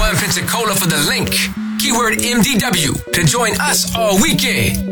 Wawa in Pensacola for the link. Keyword MDW to join us all weekend.